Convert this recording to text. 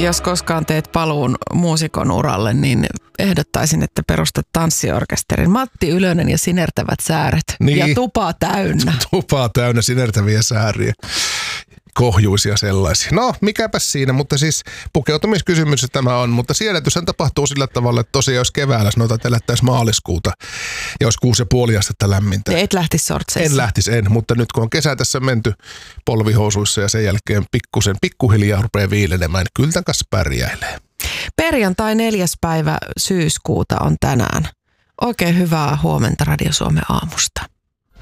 Jos koskaan teet paluun muusikon uralle, niin ehdottaisin, että perustat tanssiorkesterin. Matti Ylönen ja Sinertävät sääret. Niin. Ja tupaa täynnä. Tupaa täynnä sinertäviä sääriä. Kohjuisia sellaisia. No, mikäpäs siinä, mutta siis pukeutumiskysymys tämä on, mutta siedätyshän tapahtuu sillä tavalla, että tosiaan jos keväällä sanotaan, että elättäisiin maaliskuuta ja olisi 6,5 astetta lämmintä. Ja et lähtisi sortseissa. En lähtisi, mutta nyt kun on kesä tässä menty polvihousuissa ja sen jälkeen pikkuhiljaa rupeaa viilenemään, niin kyllä tämän kanssa pärjäilee. Perjantai 4. päivä syyskuuta on tänään. Oikein hyvää huomenta Radio Suomen aamusta.